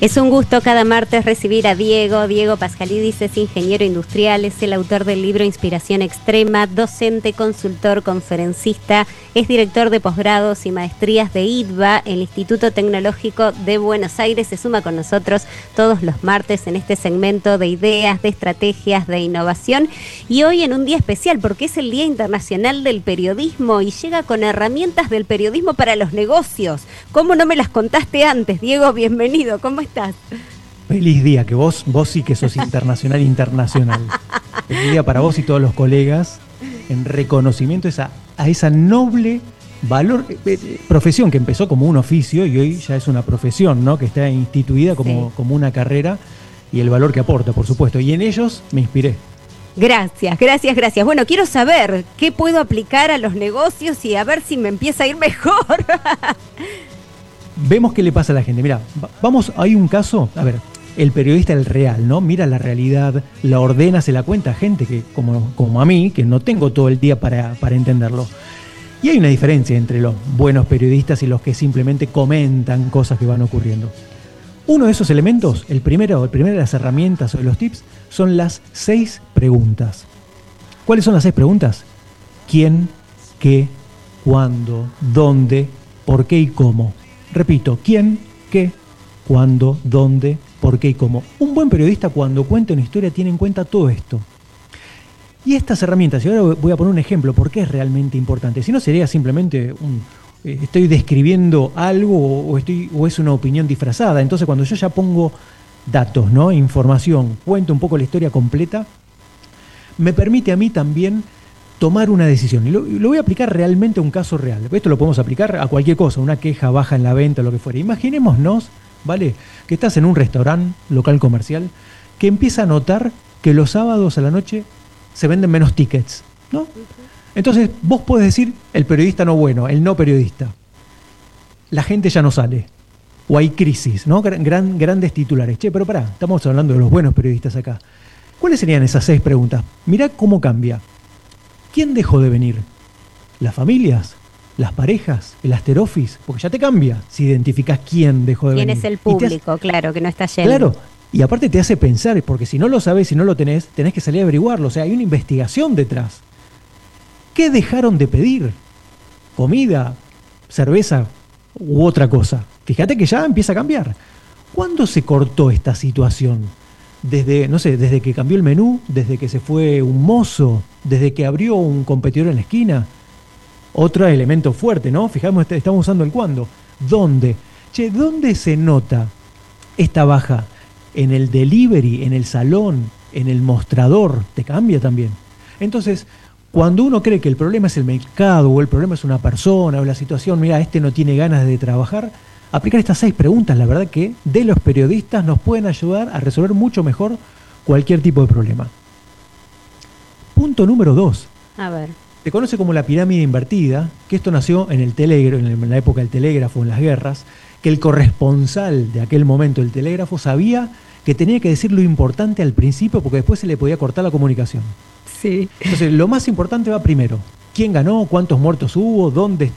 Es un gusto cada martes recibir a Diego. Diego Pascalidis es ingeniero industrial, es el autor del libro Inspiración Extrema, docente, consultor, conferencista, es director de posgrados y maestrías de IDVA, el Instituto Tecnológico de Buenos Aires. Se suma con nosotros todos los martes en este segmento de ideas, de estrategias, de innovación. Y hoy en un día especial porque es el Día Internacional del Periodismo y llega con herramientas del periodismo para los negocios. ¿Cómo no me las contaste antes, Diego? Bienvenido, ¿cómo estás? Feliz día, que vos sí que sos internacional. Feliz día para vos y todos los colegas en reconocimiento a esa noble profesión que empezó como un oficio y hoy ya es una profesión, ¿no? Que está instituida como una carrera y el valor que aporta, por supuesto. Y en ellos me inspiré. Gracias. Bueno, quiero saber qué puedo aplicar a los negocios y a ver si me empieza a ir mejor. Vemos qué le pasa a la gente. Mira, hay un caso, a ver, el periodista, el real, ¿no? Mira la realidad, la ordena, se la cuenta a gente que, como a mí, que no tengo todo el día para entenderlo. Y hay una diferencia entre los buenos periodistas y los que simplemente comentan cosas que van ocurriendo. Uno de esos elementos, el primero de las herramientas o de los tips, son las 6 preguntas. ¿Cuáles son las 6 preguntas? ¿Quién, qué, cuándo, dónde, por qué y cómo? Repito, ¿quién, qué, cuándo, dónde, por qué y cómo? Un buen periodista cuando cuenta una historia tiene en cuenta todo esto. Y estas herramientas, y ahora voy a poner un ejemplo, por qué es realmente importante. Si no sería simplemente estoy describiendo algo o es una opinión disfrazada. Entonces cuando yo ya pongo datos, ¿no? Información, cuento un poco la historia completa, me permite a mí también tomar una decisión. Y lo voy a aplicar realmente a un caso real. Esto lo podemos aplicar a cualquier cosa, una queja baja en la venta, lo que fuera. Imaginémonos, ¿vale? Que estás en un restaurante local comercial que empieza a notar que los sábados a la noche se venden menos tickets, ¿no? Entonces vos podés decir el periodista no bueno, el no periodista. La gente ya no sale. O hay crisis, ¿no? Grandes titulares. Che, pero pará, estamos hablando de los buenos periodistas acá. ¿Cuáles serían esas 6 preguntas? Mirá cómo cambia. ¿Quién dejó de venir? ¿Las familias? ¿Las parejas? ¿El after office? Porque ya te cambia si identificás quién dejó de venir. ¿Quién es el público? Claro, que no está lleno. Claro, y aparte te hace pensar, porque si no lo sabés, si no lo tenés que salir a averiguarlo. O sea, hay una investigación detrás. ¿Qué dejaron de pedir? ¿Comida? ¿Cerveza? ¿U otra cosa? Fíjate que ya empieza a cambiar. ¿Cuándo se cortó esta situación? Desde que cambió el menú, desde que se fue un mozo, desde que abrió un competidor en la esquina. Otro elemento fuerte, ¿no? Fijamos, estamos usando el cuándo. ¿Dónde? Che, ¿dónde se nota esta baja? ¿En el delivery, en el salón, en el mostrador? Te cambia también. Entonces, cuando uno cree que el problema es el mercado o el problema es una persona o la situación, mira, este no tiene ganas de trabajar, aplicar estas 6 preguntas, la verdad que de los periodistas nos pueden ayudar a resolver mucho mejor cualquier tipo de problema. Punto número 2. A ver. Se conoce como la pirámide invertida, que esto nació en el telégrafo, en la época del telégrafo, en las guerras, que el corresponsal de aquel momento del telégrafo sabía que tenía que decir lo importante al principio porque después se le podía cortar la comunicación. Sí. Entonces, lo más importante va primero. ¿Quién ganó? ¿Cuántos muertos hubo? ¿Dónde está?